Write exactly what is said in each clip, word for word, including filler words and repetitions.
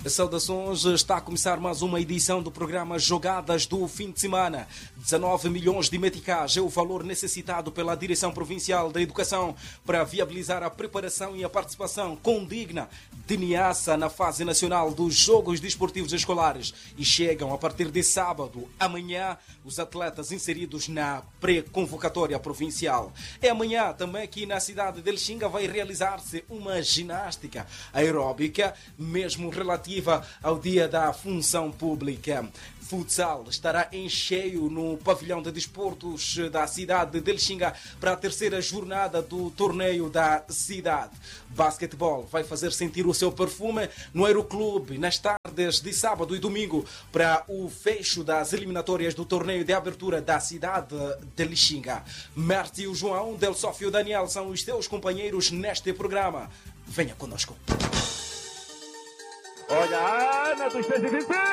Saudações, está a começar mais uma edição do programa Jogadas do Fim de Semana. dezanove milhões de meticais é o valor necessitado pela Direção Provincial da Educação para viabilizar a preparação e a participação condigna de Niassa na fase nacional dos Jogos Desportivos Escolares. E chegam a partir de sábado, amanhã, os atletas inseridos na pré-convocatória provincial. É amanhã também que na cidade de Lixinga vai realizar-se uma ginástica aeróbica, mesmo relativa ao Dia da Função Pública. Futsal estará em cheio no pavilhão de desportos da cidade de Lixinga para a terceira jornada do torneio da cidade. Basquetebol vai fazer sentir o seu perfume no Aeroclube nas tardes de sábado e domingo para o fecho das eliminatórias do torneio de abertura da cidade de Lixinga. Mércio João, Del Sófio Daniel são os teus companheiros neste programa. Venha conosco. Olha a Ana dos três e cinco!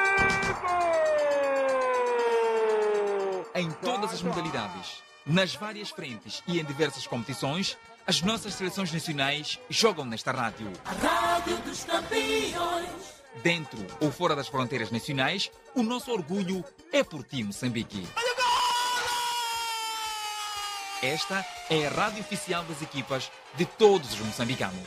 Em todas as modalidades, nas várias frentes e em diversas competições, as nossas seleções nacionais jogam nesta rádio. A Rádio dos Campeões. Dentro ou fora das fronteiras nacionais, o nosso orgulho é por ti, Moçambique. Esta é a rádio oficial das equipas de todos os moçambicanos.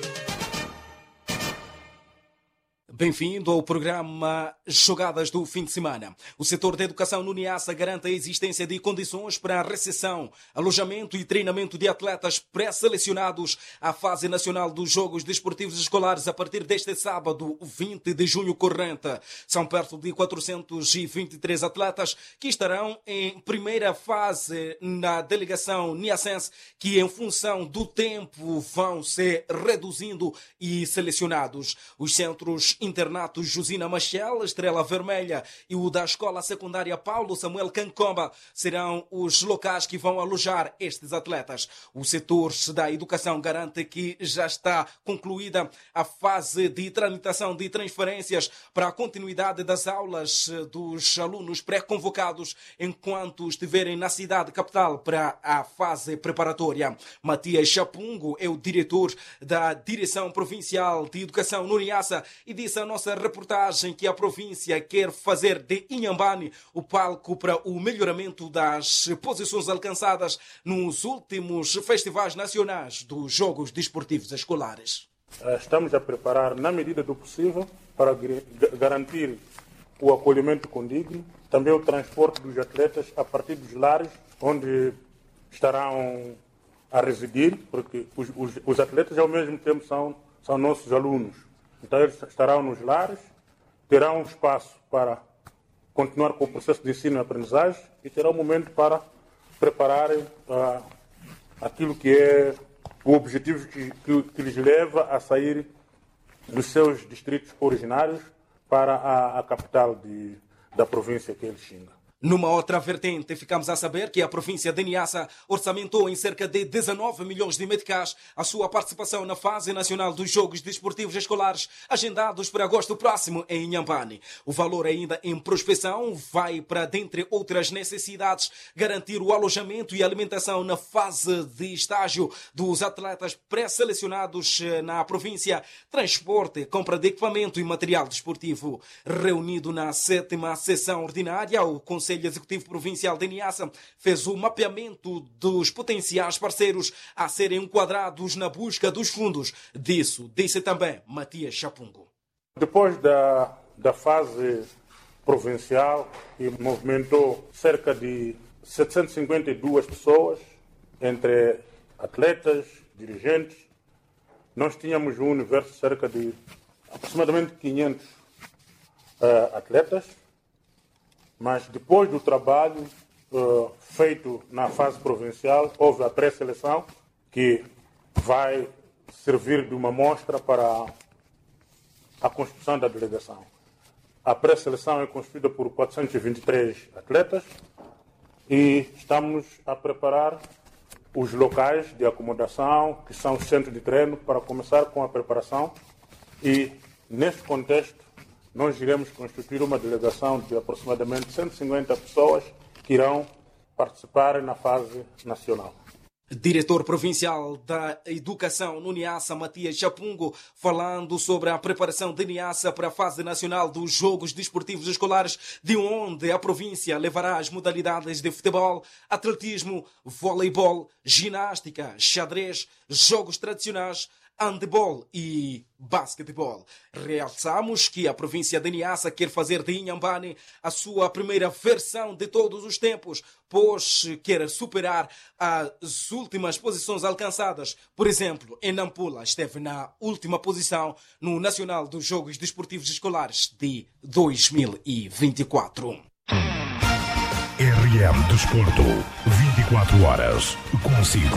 Bem-vindo ao programa Jogadas do Fim de Semana. O setor da educação no Niassa garante a existência de condições para a recepção, alojamento e treinamento de atletas pré-selecionados à fase nacional dos Jogos Desportivos Escolares a partir deste sábado, vinte de junho corrente. São perto de quatrocentos e vinte e três atletas que estarão em primeira fase na delegação niassense, que em função do tempo vão ser reduzindo e selecionados. Os centros internatos Josina Machel, Estrela Vermelha e o da Escola Secundária Paulo Samuel Cancomba serão os locais que vão alojar estes atletas. O setor da educação garante que já está concluída a fase de tramitação de transferências para a continuidade das aulas dos alunos pré-convocados enquanto estiverem na cidade capital para a fase preparatória. Matias Chapungo é o diretor da Direção Provincial de Educação no Niassa e disse a nossa reportagem que a província quer fazer de Inhambane o palco para o melhoramento das posições alcançadas nos últimos festivais nacionais dos Jogos Desportivos Escolares. Estamos a preparar, na medida do possível, para garantir o acolhimento condigno, também o transporte dos atletas a partir dos lares onde estarão a residir, porque os, os, os atletas ao mesmo tempo são, são nossos alunos. Então eles estarão nos lares, terão um espaço para continuar com o processo de ensino e aprendizagem e terão um momento para prepararem uh, aquilo que é o objetivo que, que, que lhes leva a sair dos seus distritos originários para a, a capital de, da província que é Lixinga. Numa outra vertente, ficamos a saber que a província de Niassa orçamentou em cerca de dezanove milhões de meticais a sua participação na fase nacional dos Jogos Desportivos Escolares, agendados para agosto próximo em Inhambane. O valor ainda em prospecção vai para, dentre outras necessidades, garantir o alojamento e alimentação na fase de estágio dos atletas pré-selecionados na província, transporte, compra de equipamento e material desportivo. Reunido na sétima sessão ordinária, o Conselho Executivo Provincial de Niassa fez o mapeamento dos potenciais parceiros a serem enquadrados na busca dos fundos. Disso disse também Matias Chapungo. Depois da, da fase provincial, que movimentou cerca de setecentas e cinquenta e duas pessoas, entre atletas, dirigentes, nós tínhamos um universo de cerca de aproximadamente quinhentos uh, atletas. Mas depois do trabalho uh, feito na fase provincial, houve a pré-seleção, que vai servir de uma mostra para a construção da delegação. A pré-seleção é constituída por quatrocentos e vinte e três atletas e estamos a preparar os locais de acomodação, que são os centros de treino, para começar com a preparação. E, neste contexto, nós iremos constituir uma delegação de aproximadamente cento e cinquenta pessoas que irão participar na fase nacional. Diretor Provincial da Educação no Niassa, Matias Chapungo, falando sobre a preparação de Niassa para a fase nacional dos Jogos Desportivos Escolares, de onde a província levará as modalidades de futebol, atletismo, voleibol, ginástica, xadrez, jogos tradicionais, handebol e basquetebol. Realçamos que a província de Niassa quer fazer de Inhambane a sua primeira versão de todos os tempos, pois quer superar as últimas posições alcançadas. Por exemplo, em Nampula esteve na última posição no Nacional dos Jogos Desportivos Escolares de dois mil e vinte e quatro. R M Desporto, vinte e quatro horas consigo.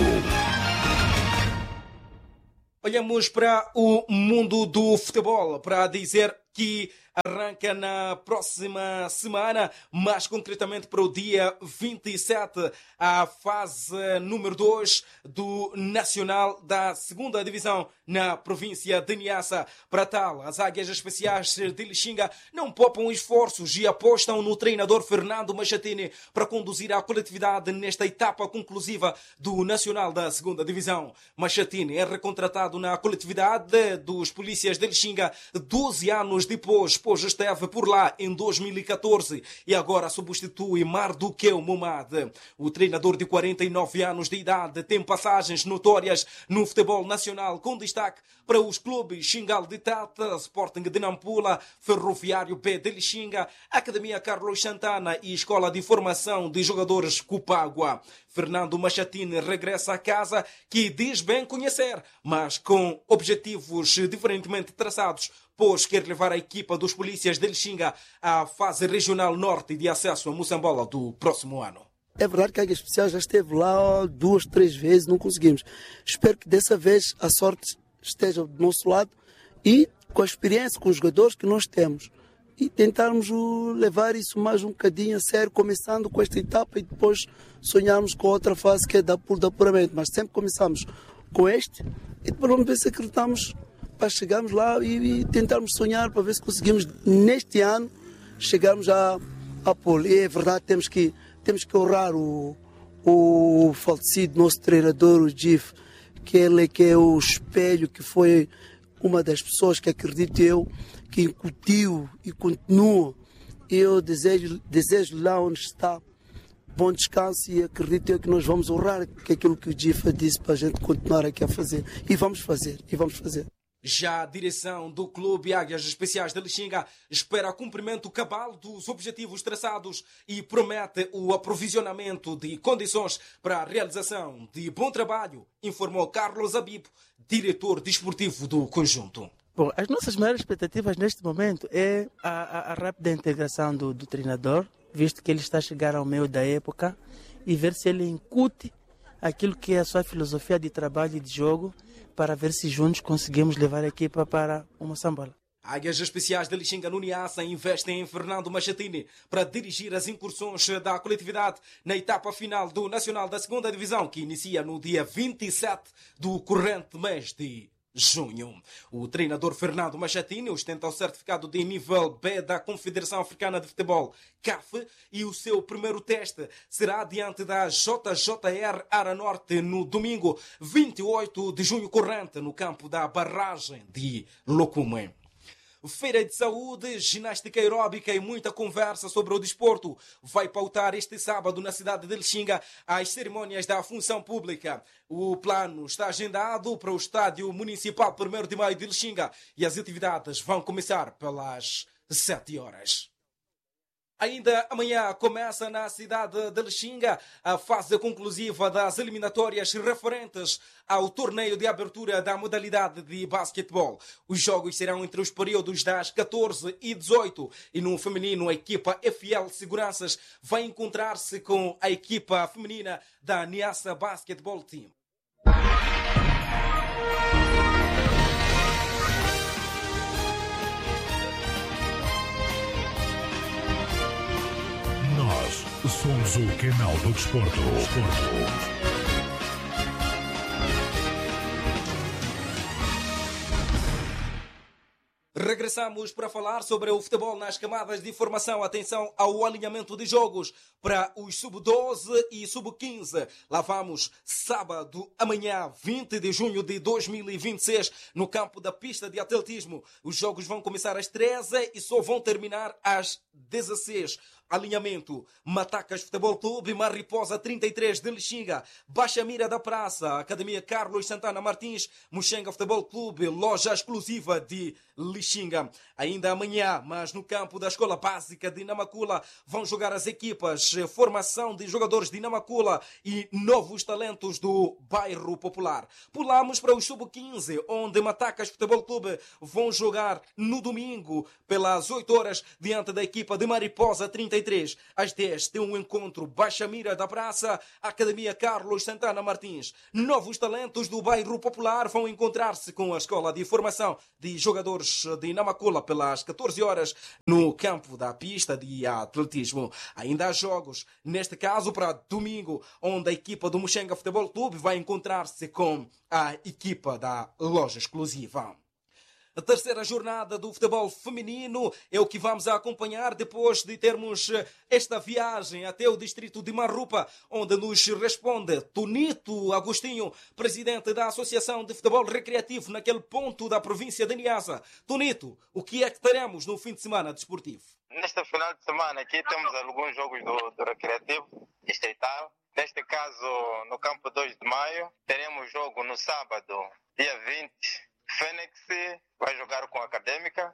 Olhamos para o mundo do futebol para dizer que arranca na próxima semana, mais concretamente para o dia vinte e sete, a fase número dois do Nacional da segunda Divisão na província de Niassa. Para tal, as Águias Especiais de Lixinga não poupam esforços e apostam no treinador Fernando Machatini para conduzir a coletividade nesta etapa conclusiva do Nacional da segunda Divisão. Machatini é recontratado na coletividade dos Polícias de Lixinga doze anos depois, pois esteve por lá em dois mil e catorze e agora substitui Marduqueu Momad. O treinador de quarenta e nove anos de idade tem passagens notórias no futebol nacional, com destaque para os clubes Xingal de Tata, Sporting de Nampula, Ferroviário B de Lixinga, Academia Carlos Santana e Escola de Formação de Jogadores Cupágua. Fernando Machatini regressa a casa que diz bem conhecer, mas com objetivos diferentemente traçados, pois quer levar a equipa dos Polícias de Lixinga à fase regional norte de acesso a Moçambola do próximo ano. É verdade que a Águia Especial já esteve lá duas, três vezes, não conseguimos. Espero que dessa vez a sorte esteja do nosso lado e com a experiência, com os jogadores que nós temos. E tentarmos levar isso mais um bocadinho a sério, começando com esta etapa e depois sonharmos com outra fase que é da por apuramento. Mas sempre começamos com este e depois vamos ver se acreditamos para chegarmos lá e, e tentarmos sonhar para ver se conseguimos neste ano chegarmos a, a polo. E é verdade, temos que, temos que honrar o, o falecido nosso treinador, o Gif, que ele que é o espelho, que foi uma das pessoas que acredito eu, que incutiu e continua. Eu desejo, desejo lá onde está bom descanso e acredito eu que nós vamos honrar que aquilo que o Gifa disse para a gente continuar aqui a fazer. E vamos fazer, e vamos fazer. Já a direção do Clube Águias Especiais de Lixinga espera cumprimento cabal dos objetivos traçados e promete o aprovisionamento de condições para a realização de bom trabalho, informou Carlos Abibo, diretor desportivo do conjunto. Bom, as nossas maiores expectativas neste momento é a, a, a rápida integração do, do treinador, visto que ele está a chegar ao meio da época, e ver se ele incute aquilo que é a sua filosofia de trabalho e de jogo, para ver se juntos conseguimos levar a equipa para uma Moçambola. Águias Especiais de Lixinga no Niassa investem em Fernando Machatini para dirigir as incursões da coletividade na etapa final do Nacional da segunda Divisão, que inicia no dia vinte e sete do corrente mês de junho. O treinador Fernando Machatini ostenta o certificado de nível B da Confederação Africana de Futebol, C A F, e o seu primeiro teste será diante da J J R Ara Norte no domingo vinte e oito de junho corrente, no campo da barragem de Locume. Feira de saúde, ginástica aeróbica e muita conversa sobre o desporto vai pautar este sábado na cidade de Lixinga as cerimônias da função pública. O plano está agendado para o Estádio Municipal primeiro de maio de Lixinga e as atividades vão começar pelas sete horas. Ainda amanhã começa na cidade de Lixinga a fase conclusiva das eliminatórias referentes ao torneio de abertura da modalidade de basquetebol. Os jogos serão entre os períodos das catorze e dezoito e no feminino a equipa F L Seguranças vai encontrar-se com a equipa feminina da Niassa Basketball Team. Nós somos o canal do desporto. Regressamos para falar sobre o futebol nas camadas de formação. Atenção ao alinhamento de jogos para os sub doze e sub quinze. Lá vamos, sábado, amanhã, vinte de junho de dois mil e vinte e seis, no campo da pista de atletismo. Os jogos vão começar às treze e só vão terminar às dezesseis. Alinhamento: Matacas Futebol Clube, Mariposa trinta e três de Lixinga, Baixa Mira da Praça, Academia Carlos Santana Martins, Muxenga Futebol Clube, Loja Exclusiva de Lixinga. Ainda amanhã, mas no campo da Escola Básica de Namakula, vão jogar as equipas Formação de Jogadores de Namakula e Novos Talentos do Bairro Popular. Pulamos para o sub quinze, onde Matacas Futebol Clube vão jogar no domingo, pelas oito horas, diante da equipa de Mariposa trinta e três. Às dez tem um encontro Baixa Mira da Praça, Academia Carlos Santana Martins. Novos Talentos do Bairro Popular vão encontrar-se com a Escola de Formação de Jogadores de Namakula pelas catorze horas no campo da pista de atletismo. Ainda há jogos, neste caso para domingo, onde a equipa do Muxenga Futebol Clube vai encontrar-se com a equipa da Loja Exclusiva. A terceira jornada do futebol feminino é o que vamos a acompanhar depois de termos esta viagem até o distrito de Marrupa, onde nos responde Tonito Agostinho, presidente da Associação de Futebol Recreativo naquele ponto da província de Niassa. Tonito, o que é que teremos no fim de semana desportivo? Neste final de semana aqui temos alguns jogos do, do Recreativo Distrital. Neste caso, no campo dois de maio, teremos jogo no sábado, dia vinte. Fênix vai jogar com a Académica.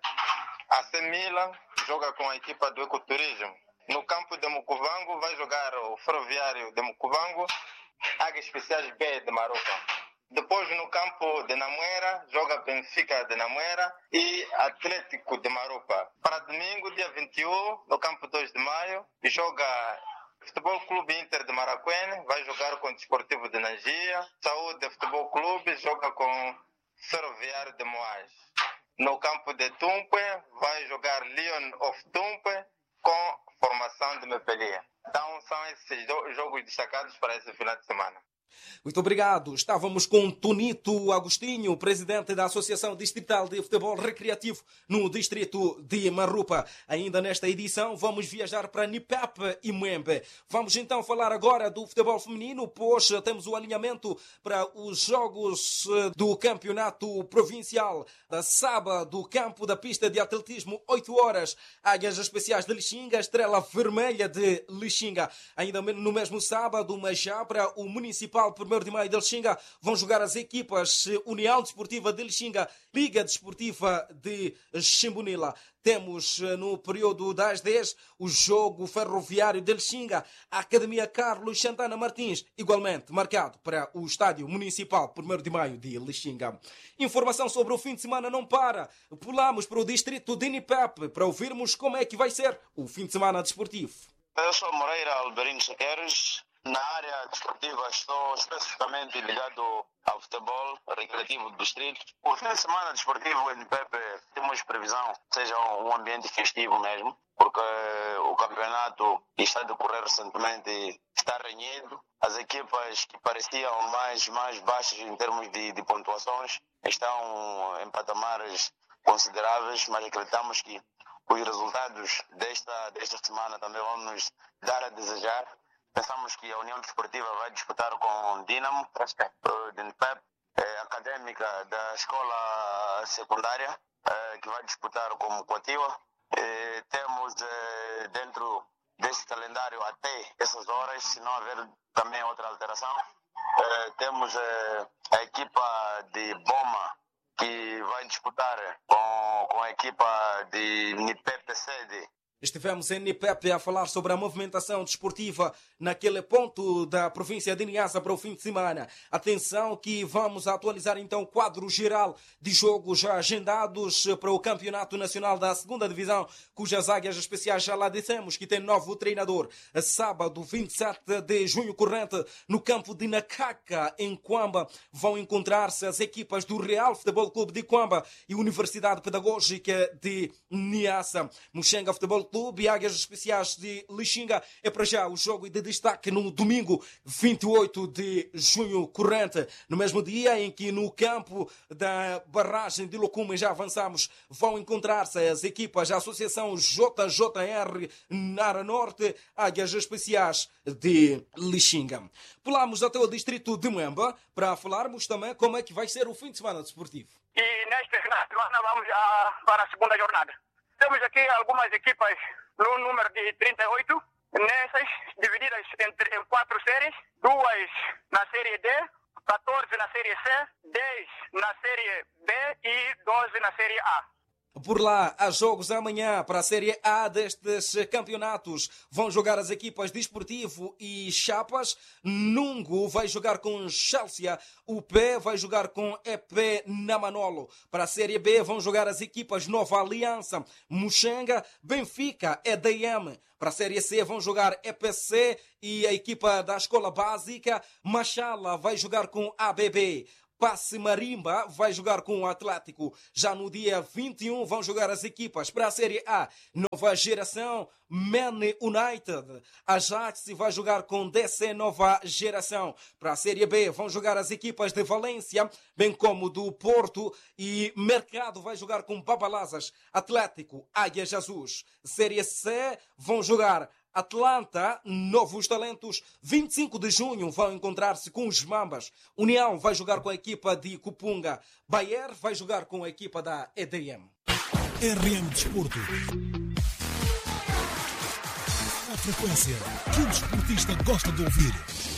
A Semila joga com a equipa do Ecoturismo. No campo de Mucuvango vai jogar o Ferroviário de Mucuvango, Águias Especiais B de Marupa. Depois no campo de Namuera joga Benfica de Namuera e Atlético de Marupa. Para domingo, dia vinte e um, no campo dois de maio, joga Futebol Clube Inter de Maracuene, vai jogar com o Desportivo de Nangia. Saúde Futebol Clube joga com Ferroviário de Moás. No campo de Tumpe vai jogar Lion of Tumpe com Formação de Mepelia. Então são esses jogos destacados para esse final de semana. Muito obrigado. Estávamos com Tonito Agostinho, presidente da Associação Distrital de Futebol Recreativo no distrito de Marrupa. Ainda nesta edição vamos viajar para Nipep e Muembe. Vamos então falar agora do futebol feminino, pois temos o alinhamento para os jogos do campeonato provincial. Da sábado, campo da pista de atletismo, oito horas, Águias Especiais de Lixinga, Estrela Vermelha de Lixinga. Ainda no mesmo sábado, mas já para o Municipal primeiro de maio de Lixinga, vão jogar as equipas União Desportiva de Lixinga, Liga Desportiva de Chimbunila. Temos no período das dez o jogo Ferroviário de Lixinga, a Academia Carlos Santana Martins, igualmente marcado para o Estádio Municipal primeiro de maio de Lixinga. Informação sobre o fim de semana não para. Pulamos para o distrito de Nipep para ouvirmos como é que vai ser o fim de semana desportivo. Eu sou Moreira Alberino Sequeiros. Na área desportiva estou especificamente ligado ao futebol recreativo do distrito. O fim de semana desportivo em Pepe temos previsão seja um ambiente festivo mesmo, porque o campeonato está a decorrer recentemente, está renhido. As equipas que pareciam mais, mais baixas em termos de, de pontuações estão em patamares consideráveis, mas acreditamos que os resultados desta, desta semana também vão nos dar a desejar. Pensamos que a União Desportiva vai disputar com Dinamo, de Nipep, eh, Académica da Escola Secundária, eh, que vai disputar com Coativa. Eh, temos eh, dentro desse calendário até essas horas, se não haver também outra alteração, eh, temos eh, a equipa de Boma, que vai disputar com, com a equipa de Nipep Sede. Estivemos em Nipep a falar sobre a movimentação desportiva naquele ponto da província de Niassa para o fim de semana. Atenção que vamos atualizar então o quadro geral de jogos já agendados para o Campeonato Nacional da segunda Divisão, cujas Águias Especiais já lá dissemos que tem novo treinador. Sábado, vinte e sete de junho corrente, no campo de Nacaca, em Quamba, vão encontrar-se as equipas do Real Futebol Clube de Quamba e Universidade Pedagógica de Niassa. Muxenga Futebol Clube e Águias Especiais de Lixinga. É para já o jogo de destaque no domingo vinte e oito de junho corrente, no mesmo dia em que no campo da barragem de Locuma, já avançamos, vão encontrar-se as equipas da Associação J J R Nara Norte, Águias Especiais de Lixinga. Pulamos até o distrito de Moamba para falarmos também como é que vai ser o fim de semana desportivo. E nesta semana vamos a, para a segunda jornada. Temos aqui algumas equipas no número de trinta e oito, nessas divididas entre, em quatro séries, duas na série D, quatorze na série C, dez na série B e doze na série A. Por lá, há jogos amanhã para a Série A destes campeonatos. Vão jogar as equipas Desportivo e Chapas. Nungo vai jogar com Chelsea. O P vai jogar com E P Namanolo. Para a Série B vão jogar as equipas Nova Aliança, Muxanga, Benfica, E D M. Para a Série C vão jogar E P C e a equipa da Escola Básica. Machala vai jogar com A B B. Passe Marimba vai jogar com o Atlético. Já no dia vinte e um vão jogar as equipas para a Série A. Nova Geração, Man United. Ajax vai jogar com D C Nova Geração. Para a Série B vão jogar as equipas de Valência, bem como do Porto. E Mercado vai jogar com Babalazas, Atlético, Águias Azuis. Série C vão jogar Atlanta, Novos Talentos, vinte e cinco de junho vão encontrar-se com os Mambas. União vai jogar com a equipa de Cupunga. Bayer vai jogar com a equipa da E D M. R M Desporto. A frequência que o desportista gosta de ouvir.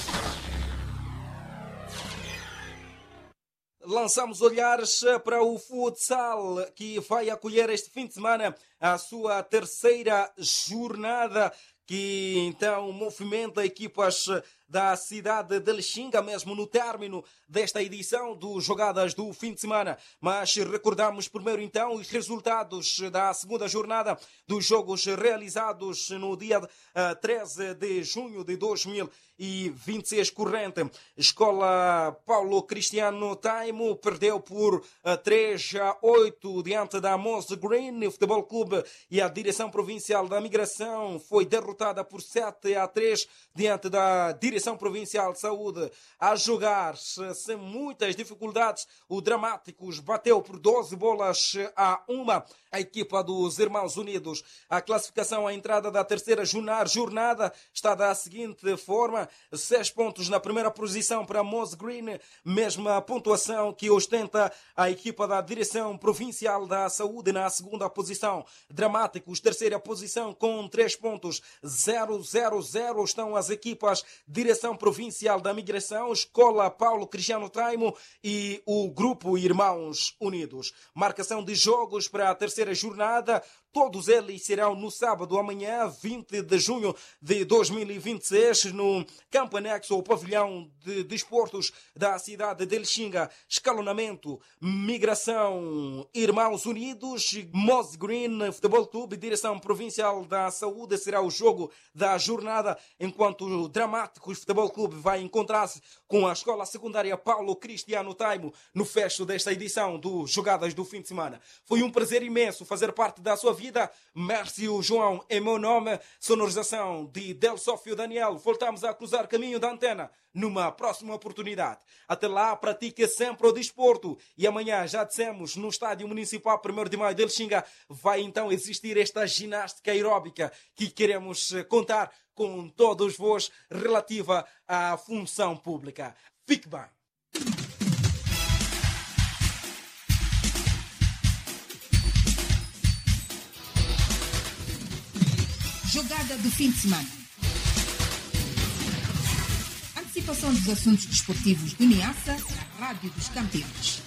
Lançamos olhares para o futsal, que vai acolher este fim de semana a sua terceira jornada, que então movimenta equipas da cidade de Lixinga, mesmo no término desta edição do Jogadas do Fim de Semana. Mas recordamos primeiro então os resultados da segunda jornada dos jogos realizados no dia uh, treze de junho de dois mil e vinte e seis corrente. Escola Paulo Cristiano Taimo perdeu por uh, três a oito diante da Moss Green Futebol Clube, e a direção provincial da migração foi derrotada por sete a três diante da Direção Provincial de Saúde. A jogar sem muitas dificuldades, o Dramáticos bateu por doze bolas a uma a equipa dos Irmãos Unidos. A classificação à entrada da terceira jornada está da seguinte forma: seis pontos na primeira posição para Moss Green, mesma pontuação que ostenta a equipa da Direção Provincial da Saúde na segunda posição. Dramáticos, terceira posição com três pontos, zero zero zero estão as equipas Direção Provincial da Migração, Escola Paulo Cristiano Taimo e o Grupo Irmãos Unidos. Marcação de jogos para a terceira jornada. Todos eles serão no sábado, amanhã, vinte de junho de dois mil e vinte e seis, no campo anexo ao pavilhão de desportos da cidade de Lixinga. Escalonamento, Migração, Irmãos Unidos, Moss Green Futebol Clube, Direção Provincial da Saúde será o jogo da jornada, enquanto o Dramáticos Futebol Clube vai encontrar-se com a Escola Secundária Paulo Cristiano Taimo no fecho desta edição do Jogadas do Fim de Semana. Foi um prazer imenso fazer parte da sua vida. Mércio João é meu nome. Sonorização de Del Sófio Daniel. Voltamos a cruzar caminho da antena numa próxima oportunidade. Até lá, pratique sempre o desporto. E amanhã, já dissemos, no Estádio Municipal primeiro de Maio de Lixinga, vai então existir esta ginástica aeróbica que queremos contar com todos vós relativa à função pública. Fique bem. Jogada do fim de semana. Antecipação dos assuntos desportivos do Niassa, Rádio dos Campeões.